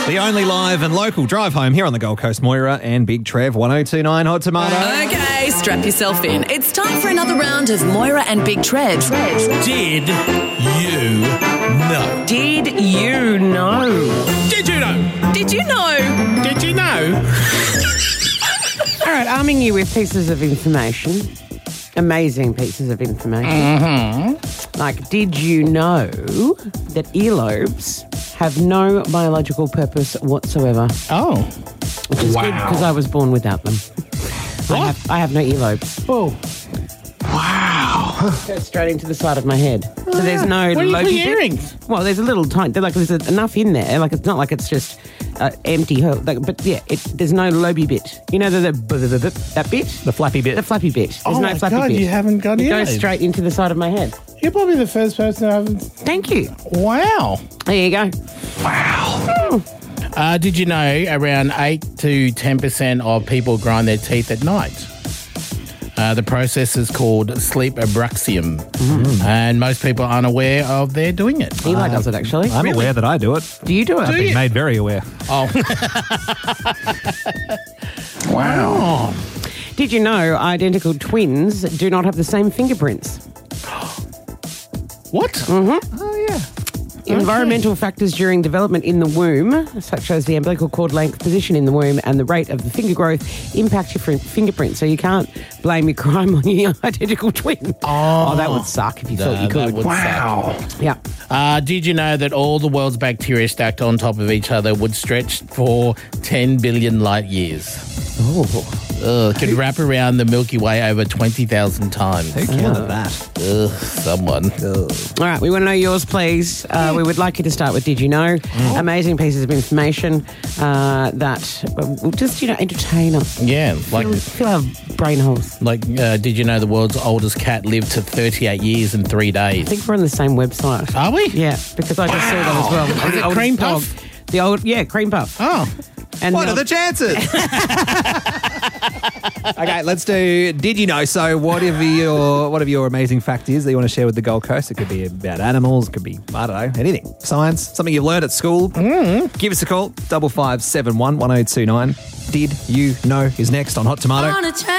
The only live and local drive home here on the Gold Coast. Moira and Big Trev, 1029 Hot Tomato. Okay, strap yourself in. It's time for another round of Moira and Big Trev. Did you know? Did you know? Did you know? Did you know? Did you know? All right, arming you with pieces of information. Amazing pieces of information. Mm-hmm. Like, did you know that earlobes have no biological purpose whatsoever? Oh. Which is good because I was born without them. What? I have no earlobes. Oh. Wow. Go straight into the side of my head. So there's no What are you lobey putting bit. earrings? Well, there's a little tiny. There's enough in there. Like, it's not like it's just empty. But yeah, there's no lobey bit. You know that bit? The flappy bit. The flappy bit. There's Oh no my flappy God, bit. you haven't got It earlobes. goes straight into the side of my head. You're probably the first person I haven't... Thank you. Wow. There you go. Wow. Did you know around 8 to 10% of people grind their teeth at night? The process is called sleep abraxium, and most people aren't aware of their doing it. Eli does it, actually. I'm aware that I do it. Do you do it? I've been made very aware. Oh. Wow. Did you know identical twins do not have the same fingerprints? What? Oh, yeah. Environmental factors during development in the womb, such as the umbilical cord length, position in the womb, and the rate of the finger growth, impact your fingerprints. So you can't blame your crime on your identical twin. Oh, that would suck if you thought you That could. would Wow. Yeah. Did you know that all the world's bacteria stacked on top of each other would stretch for 10 billion light years? Could wrap around the Milky Way over 20,000 times. Who counted that? Someone. All right, we want to know yours, please. We would like you to start with Did You Know? Amazing pieces of information that will just, entertain us. Yeah, like Fill our brain holes. did you know the world's oldest cat lived to 38 years and 3 I days? think we're on the same website. Are we? Yeah, because I just saw that as well. Is it The oldest Cream dog. Puff? Cream Puff. Oh. And What are the chances? Okay, let's do Did You Know? So whatever your amazing fact is that you want to share with the Gold Coast, it could be about animals, it could be, I don't know, anything. Science, something you've learned at school. Give us a call, 5571 1029. Did You Know is next on Hot Tomato.